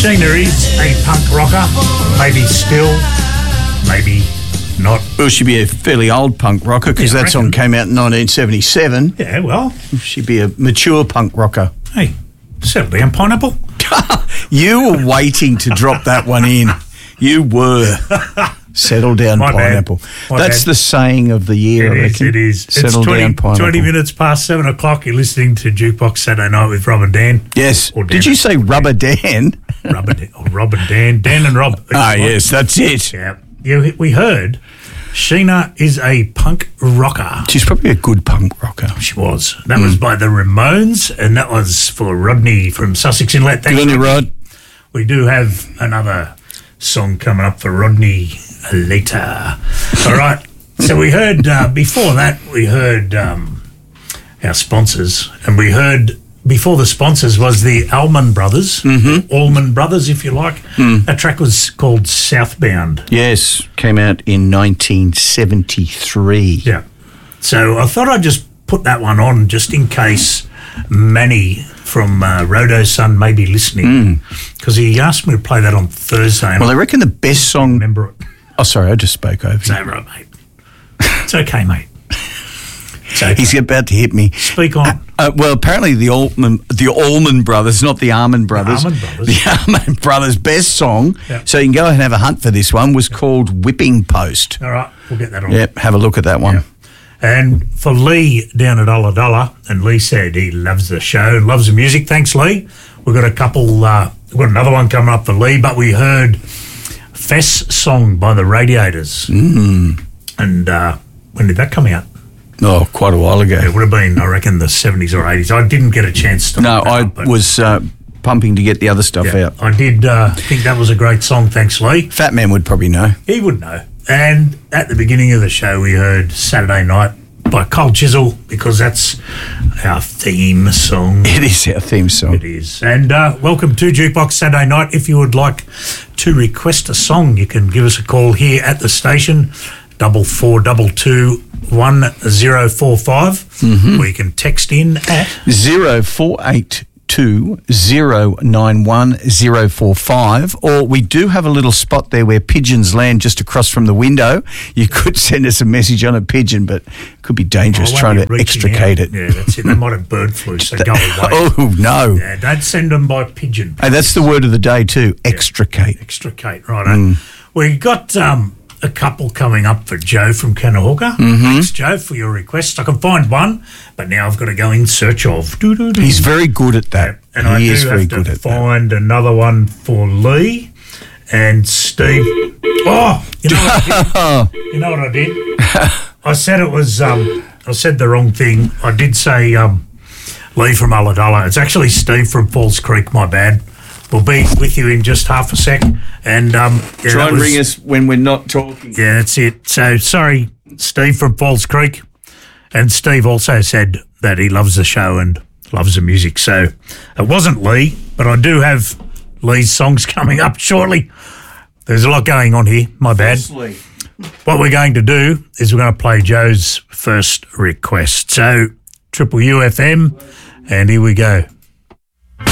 Sheena is a punk rocker. Maybe still, maybe not. Well, she'd be a fairly old punk rocker because that song came out in 1977. Yeah, well. She'd be a mature punk rocker. Hey, settle down, Pineapple. You were waiting to drop that one in. You were. Settle down, My Pineapple. bad. That's the saying of the year, I reckon. It is. Settle down, Pineapple. 20 minutes past 7 o'clock. You're listening to Jukebox Saturday Night with Rob and Dan. Yes. Or Dan. Did you say Rubber Dan? Rob and Dan. Dan and Rob. Yes, that's it. Yeah. We heard Sheena is a punk rocker. She's probably a good punk rocker. She was. That was by the Ramones, and that was for Rodney from Sussex Inlet. Good on you, Rod. We do have another song coming up for Rodney later. All right. So we heard, before that, we heard our sponsors, and we heard, before the sponsors was the Allman Brothers, Allman Brothers, if you like. That track was called Southbound. Yes, came out in 1973. Yeah. So I thought I'd just put that one on just in case Manny from Rodo's Son may be listening, because he asked me to play that on Thursday. Well, I reckon the best song... Remember it. Oh, sorry, I just spoke over you. It's all right, mate. It's okay, mate. It's okay. He's about to hit me. Speak on. Well, apparently the Allman Brothers, not the Armand Brothers. The Armand Brothers' best song, so you can go and have a hunt for this one, was called Whipping Post. All right, we'll get that on. Yep, have a look at that one. Yeah. And for Lee down at Ulladulla, and Lee said he loves the show, loves the music. Thanks, Lee. We've got a couple, we've got another one coming up for Lee, but we heard Fess Song by the Radiators. And when did that come out? Oh, quite a while ago. It would have been, I reckon, the 70s or 80s. I didn't get a chance to... No, I was pumping to get the other stuff out. I did think that was a great song. Thanks, Lee. Fat Man would probably know. He would know. And at the beginning of the show, we heard Saturday Night by Cold Chisel, because that's our theme song. It is our theme song. It is. And welcome to Jukebox Saturday Night. If you would like to request a song, you can give us a call here at the station, 4422 1045, or you can text in at 0482 091 045, or we do have a little spot there where pigeons land just across from the window. You could send us a message on a pigeon, but it could be dangerous trying to extricate it. Yeah, that's it. They might have bird flu, so go away. Oh, no. Yeah, don't send them by pigeon. Hey, that's the word of the day too, extricate. Extricate, right. We got a couple coming up for Joe from Kanahooka. Thanks, Joe, for your request. I can find one, but now I've got to go in search of. He's very good at that. And I do have to find another one for Lee and Steve. Oh, you know what I did? You know what I did? I said it was, I said the wrong thing. I did say Lee from Ulladulla. It's actually Steve from Falls Creek, my bad. We'll be with you in just half a sec. And try and ring us when we're not talking. Yeah, that's it. So sorry, Steve from Falls Creek. And Steve also said that he loves the show and loves the music. So it wasn't Lee, but I do have Lee's songs coming up shortly. There's a lot going on here. My bad. Firstly. What we're going to do is we're going to play Joe's first request. So Triple UFM, and here we go.